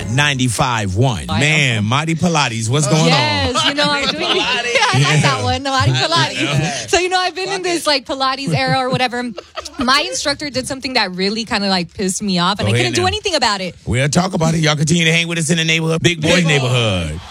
95.1. Man, Marty Pilates, what's going on? Yes, I'm doing I like that one, Marty Pilates. So, I've been in this like Pilates era or whatever. My instructor did something that really kind of like pissed me off, and I couldn't do anything about it. We'll talk about it. Y'all continue to hang with us in the neighborhood, Big Boy neighborhood.